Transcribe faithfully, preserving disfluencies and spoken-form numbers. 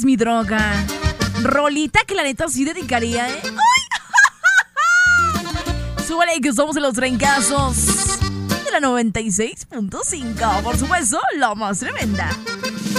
mi droga. Rolita que la neta sí dedicaría, ¿eh? ¡Ay! Súbale que somos en los trancazos de la noventa y seis punto cinco. Por supuesto, la más tremenda.